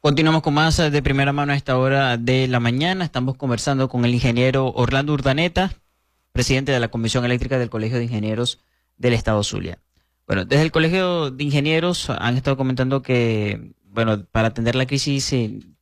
Continuamos con más de primera mano a esta hora de la mañana. Estamos conversando con el ingeniero Orlando Urdaneta, presidente de la Comisión Eléctrica del Colegio de Ingenieros del Estado Zulia. Bueno, desde el Colegio de Ingenieros han estado comentando que, bueno, para atender la crisis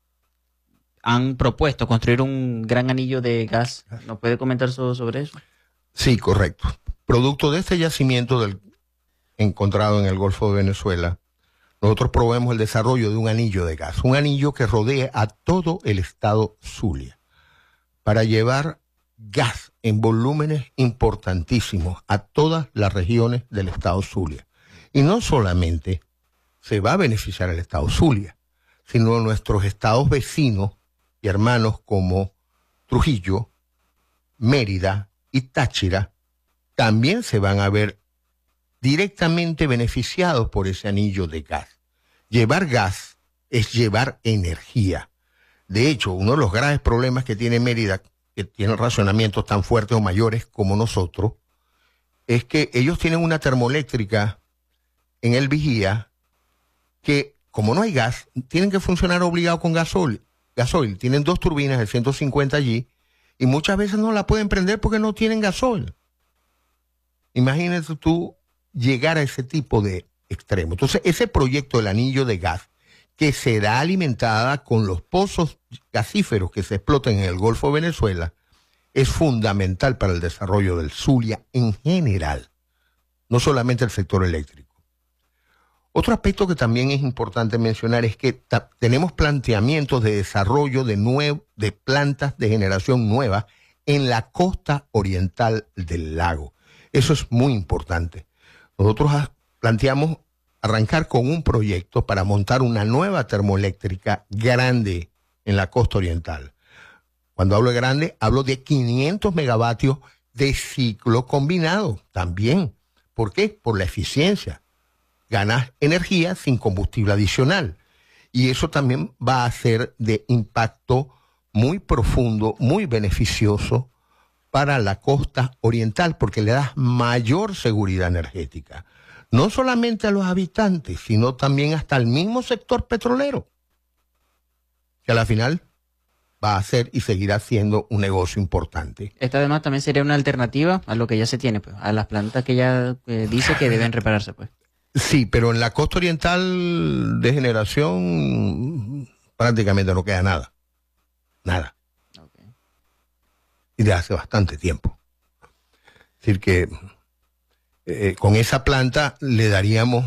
han propuesto construir un gran anillo de gas. ¿Nos puede comentar sobre eso? Sí, correcto. Producto de este yacimiento encontrado en el Golfo de Venezuela, nosotros promovemos el desarrollo de un anillo de gas, un anillo que rodee a todo el estado Zulia, para llevar gas en volúmenes importantísimos a todas las regiones del estado Zulia. Y no solamente se va a beneficiar el estado Zulia, sino nuestros estados vecinos y hermanos como Trujillo, Mérida y Táchira también se van a ver directamente beneficiados por ese anillo de gas. Llevar gas es llevar energía. De hecho, uno de los graves problemas que tiene Mérida, que tiene racionamientos tan fuertes o mayores como nosotros, es que ellos tienen una termoeléctrica en el Vigía que, como no hay gas, tienen que funcionar obligado con gasoil. Tienen 2 turbinas de 150 allí y muchas veces no la pueden prender porque no tienen gasoil. Imagínate tú llegar a ese tipo de extremo. Entonces, ese proyecto del anillo de gas, que será alimentada con los pozos gasíferos que se explotan en el Golfo de Venezuela, es fundamental para el desarrollo del Zulia en general, no solamente el sector eléctrico. Otro aspecto que también es importante mencionar es que tenemos planteamientos de desarrollo de plantas de generación nueva en la costa oriental del lago. Eso es muy importante. Nosotros planteamos arrancar con un proyecto para montar una nueva termoeléctrica grande en la costa oriental. Cuando hablo de grande, hablo de 500 megavatios de ciclo combinado también. ¿Por qué? Por la eficiencia. Ganas energía sin combustible adicional. Y eso también va a ser de impacto muy profundo, muy beneficioso para la costa oriental, porque le das mayor seguridad energética. No solamente a los habitantes, sino también hasta el mismo sector petrolero, que a la final va a ser y seguirá siendo un negocio importante. Esta además también sería una alternativa a lo que ya se tiene, pues, a las plantas que ya dice que deben repararse, pues. Sí, pero en la costa oriental de generación prácticamente no queda nada. Nada. Okay. Y de hace bastante tiempo. Es decir que con esa planta le daríamos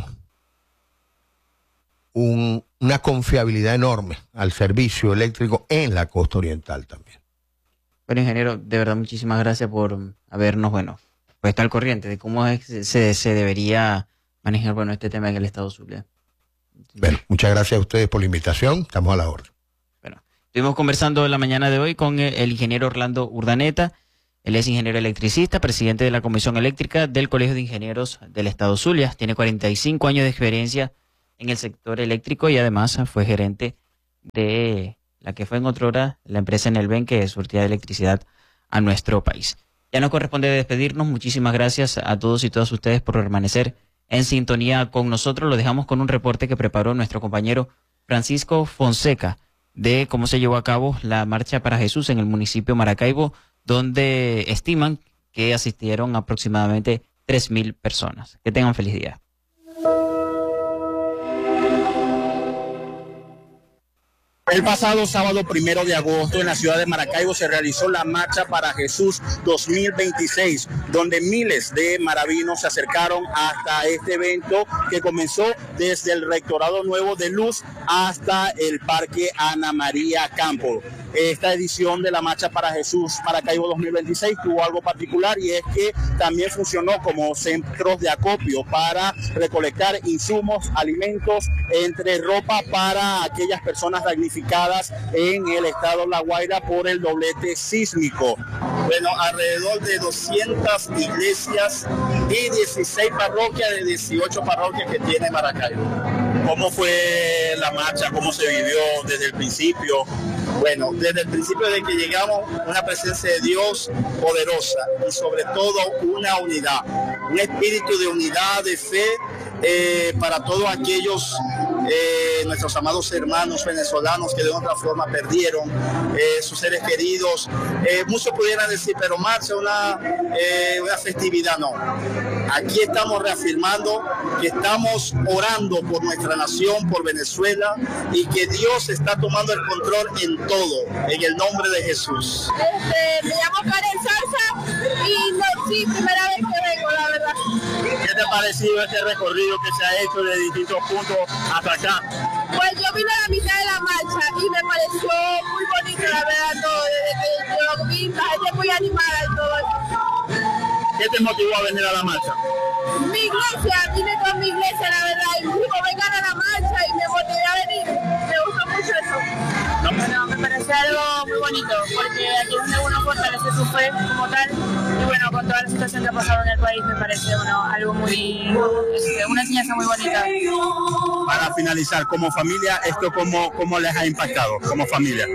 una confiabilidad enorme al servicio eléctrico en la costa oriental también. Bueno, ingeniero, de verdad muchísimas gracias por habernos, puesto al corriente de cómo se debería manejar, este tema en el estado Zulia. Bueno, muchas gracias a ustedes por la invitación, estamos a la orden. Bueno, estuvimos conversando la mañana de hoy con el ingeniero Orlando Urdaneta. Él es ingeniero electricista, presidente de la Comisión Eléctrica del Colegio de Ingenieros del Estado Zulia. Tiene 45 años de experiencia en el sector eléctrico y además fue gerente de la que fue en otrora la empresa Enelven que surtía de electricidad a nuestro país. Ya nos corresponde despedirnos. Muchísimas gracias a todos y todas ustedes por permanecer en sintonía con nosotros. Lo dejamos con un reporte que preparó nuestro compañero Francisco Fonseca de cómo se llevó a cabo la Marcha para Jesús en el municipio de Maracaibo, donde estiman que asistieron aproximadamente 3.000 personas. Que tengan feliz día. El pasado sábado 1 de agosto en la ciudad de Maracaibo se realizó la Marcha para Jesús 2026, donde miles de maravinos se acercaron hasta este evento que comenzó desde el Rectorado Nuevo de Luz hasta el Parque Ana María Campo. Esta edición de la Marcha para Jesús Maracaibo 2026 tuvo algo particular y es que también funcionó como centros de acopio para recolectar insumos, alimentos, entre ropa para aquellas personas damnificadas en el estado La Guaira por el doblete sísmico. Bueno, alrededor de 200 iglesias y 16 parroquias de 18 parroquias que tiene Maracaibo. ¿Cómo fue la marcha? ¿Cómo se vivió desde el principio? Bueno, desde el principio de que llegamos, una presencia de Dios poderosa y sobre todo una unidad, un espíritu de unidad, de fe para todos aquellos nuestros amados hermanos venezolanos que de otra forma perdieron sus seres queridos. Muchos pudieran decir, pero marcha, una festividad, no. Aquí estamos reafirmando que estamos orando por nuestra nación, por Venezuela, y que Dios está tomando el control en todo, en el nombre de Jesús. Me llamo Karen Salsa y sí, primera vez que vengo, la verdad. ¿Qué te ha parecido este recorrido que se ha hecho de distintos puntos hasta acá? Pues yo vine a la mitad de la marcha y me pareció muy bonito, la verdad, todo, desde que yo lo vi, la gente muy animada y todo eso. ¿Qué te motivó a venir a la marcha? Mi iglesia, vine con mi iglesia, la verdad, y me dijo, vengan a la marcha y me motivé a venir. Me gustó mucho eso. Bueno, me parece algo muy bonito, porque aquí es donde uno fortalece su fe como tal, y bueno, con toda la situación que ha pasado en el país, me parece algo muy, una enseñanza muy bonita. Para finalizar, como familia, ¿esto cómo les ha impactado como familia?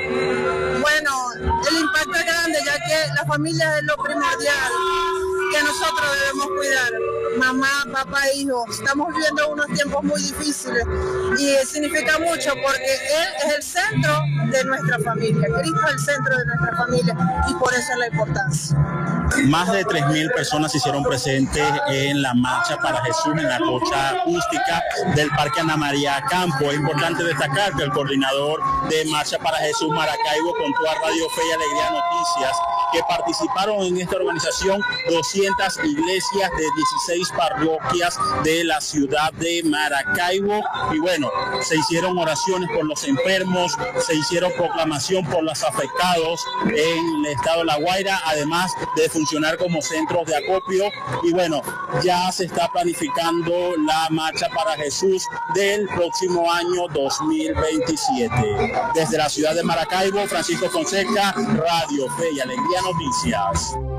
Bueno, el impacto es grande, ya que la familia es lo primordial que nosotros debemos cuidar. Mamá, papá, hijo. Estamos viviendo unos tiempos muy difíciles y significa mucho porque Él es el centro de nuestra familia. Cristo es el centro de nuestra familia y por eso es la importancia. Más de 3.000 personas se hicieron presentes en la Marcha para Jesús en la cocha acústica del Parque Ana María Campo. Es importante destacar que el coordinador de Marcha para Jesús Maracaibo contó a Radio Fe y Alegría Noticias que participaron en esta organización 200 iglesias de 16 parroquias de la ciudad de Maracaibo. Y bueno, se hicieron oraciones por los enfermos, se hicieron proclamación por los afectados en el estado de La Guaira, además de funcionar como centros de acopio. Y bueno, ya se está planificando la Marcha para Jesús del próximo año 2027. Desde la ciudad de Maracaibo, Francisco Fonseca, Radio Fe y Alegría Noticias.